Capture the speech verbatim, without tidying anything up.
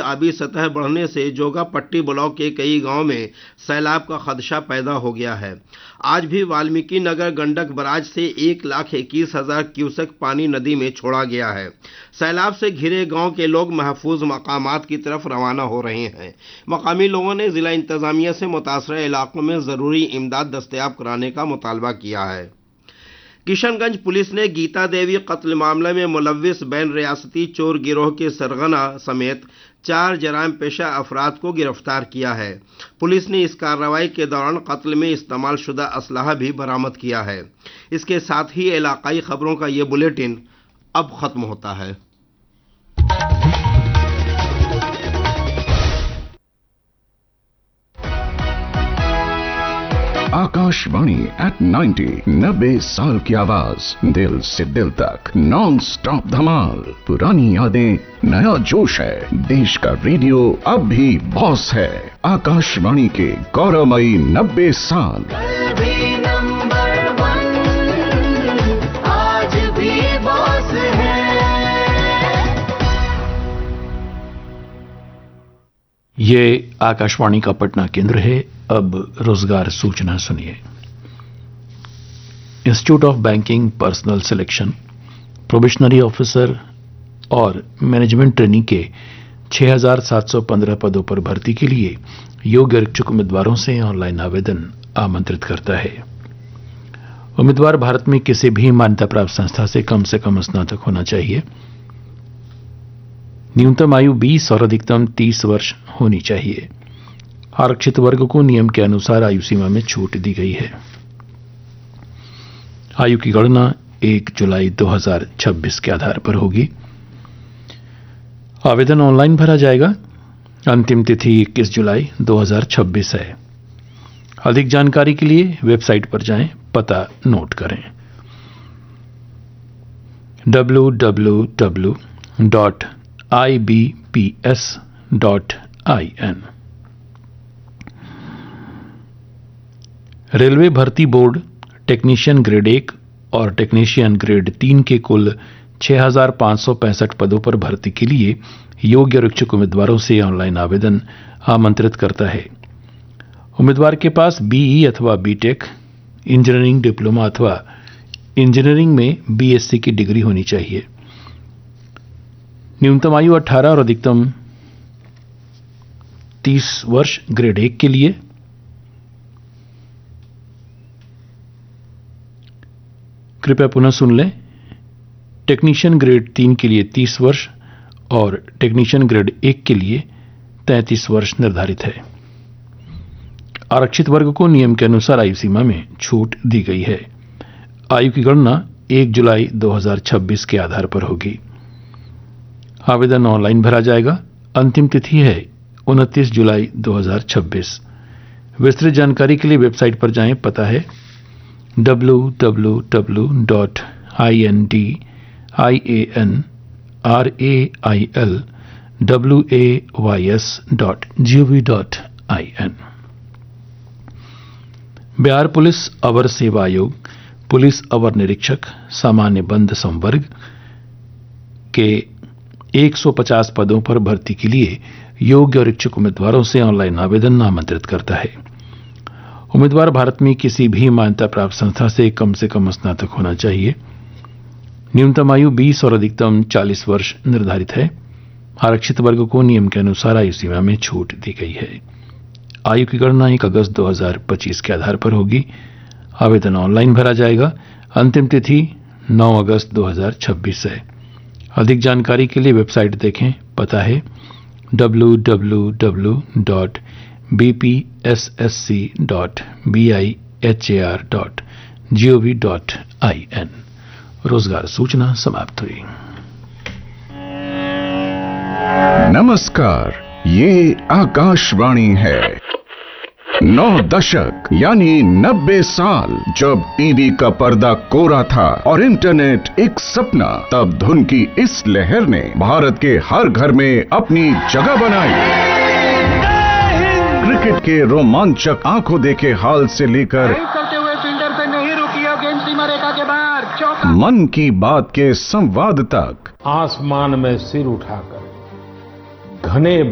आबी सतह बढ़ने से जोगापट्टी ब्लॉक के कई गांव में सैलाब का खदशा पैदा हो गया है। आज भी वाल्मीकि नगर गंडक बराज से एक लाख इक्कीस हजार क्यूसेक पानी नदी में छोड़ा गया है। सैलाब से घिरे गांव के लोग महफूज मकामात की तरफ रवाना हो रहे हैं। मकामी लोगों ने जिला इंतजामिया से मुतासरा इलाकों में जरूरी इमदाद दस्तयाब कराने का मुतालबा किया है। किशनगंज पुलिस ने गीता देवी कत्ल मामले में मुलव्विस बैन रियासती चोर गिरोह के सरगना समेत चार जराइम पेशा अफराद को गिरफ्तार किया है। पुलिस ने इस कार्रवाई के दौरान कत्ल में इस्तेमाल शुदा असलहा भी बरामद किया है। इसके साथ ही इलाकाई खबरों का ये बुलेटिन अब खत्म होता है। आकाशवाणी एट नाइंटी, नब्बे साल की आवाज, दिल से दिल तक नॉन स्टॉप धमाल। पुरानी यादें, नया जोश है। देश का रेडियो अब भी बॉस है। आकाशवाणी के गौरवमयी नब्बे साल। कल भी नंबर वन, आज भी बॉस है। ये आकाशवाणी का पटना केंद्र है। अब रोजगार सूचना सुनिए। Institute of banking personal selection, probationary officer और मैनेजमेंट ट्रेनी के छह हज़ार सात सौ पंद्रह पदों पर भर्ती के लिए योग्य इच्छुक उम्मीदवारों से ऑनलाइन आवेदन आमंत्रित करता है। उम्मीदवार भारत में किसी भी मान्यता प्राप्त संस्था से कम से कम स्नातक होना चाहिए। न्यूनतम आयु बीस और अधिकतम तीस वर्ष होनी चाहिए। आरक्षित वर्ग को नियम के अनुसार आयु सीमा में छूट दी गई है। आयु की गणना एक जुलाई दो हज़ार छब्बीस के आधार पर होगी। आवेदन ऑनलाइन भरा जाएगा। अंतिम तिथि इक्कीस जुलाई दो हज़ार छब्बीस है। अधिक जानकारी के लिए वेबसाइट पर जाएं, पता नोट करें W W W dot I B P S dot I N. Railway भर्ती बोर्ड टेक्नीशियन ग्रेड एक और टेक्नीशियन ग्रेड तीन के कुल छह हज़ार पाँच सौ पैंसठ पदों पर भर्ती के लिए योग्य और इच्छुक उम्मीदवारों से ऑनलाइन आवेदन आमंत्रित करता है। उम्मीदवार के पास बीई अथवा बीटेक, इंजीनियरिंग डिप्लोमा अथवा इंजीनियरिंग में बीएससी की डिग्री होनी चाहिए। न्यूनतम आयु अठारह और अधिकतम तीस वर्ष ग्रेड एक के लिए। कृपया पुनः सुन लें। टेक्नीशियन ग्रेड तीन के लिए तीस वर्ष और टेक्नीशियन ग्रेड एक के लिए तैंतीस वर्ष निर्धारित है। आरक्षित वर्ग को नियम के अनुसार आयु सीमा में छूट दी गई है। आयु की गणना एक जुलाई दो हज़ार छब्बीस के आधार पर होगी। आवेदन ऑनलाइन भरा जाएगा। अंतिम तिथि है उनतीस जुलाई दो हज़ार छब्बीस। विस्तृत जानकारी के लिए वेबसाइट पर जाएं, पता है W W W dot I N D I A N R A I L W A Y S dot G O V dot I N. Bihar police अवर सेवा आयोग पुलिस अवर निरीक्षक सामान्य बंद संवर्ग के एक सौ पचास पदों पर भर्ती के लिए योग्य और इच्छुक उम्मीदवारों से ऑनलाइन आवेदन आमंत्रित करता है। उम्मीदवार भारत में किसी भी मान्यता प्राप्त संस्था से कम से कम स्नातक होना चाहिए। न्यूनतम आयु बीस और अधिकतम चालीस वर्ष निर्धारित है। आरक्षित वर्ग को नियम के अनुसार आयु सीमा में छूट दी गई है। आयु की गणना एक अगस्त दो हज़ार पच्चीस के आधार पर होगी। आवेदन ऑनलाइन भरा जाएगा। अंतिम तिथि नौ अगस्त दो हज़ार छब्बीस है। अधिक जानकारी के लिए वेबसाइट देखें, पता है W W W dot B P S S C dot B I H A R dot G O V dot I N. रोजगार सूचना समाप्त हुई। नमस्कार, ये आकाशवाणी है। नौ दशक यानी नब्बे साल जब टीवी का पर्दा कोरा था और इंटरनेट एक सपना, तब धुन की इस लहर ने भारत के हर घर में अपनी जगह बनाई। क्रिकेट के रोमांचक आंखों देखे हाल से लेकर करते हुए फील्डर से नहीं रुकी और गेंद सीमा रेखा के बाहर चौका। मन की बात के संवाद तक, आसमान में सिर उठाकर घने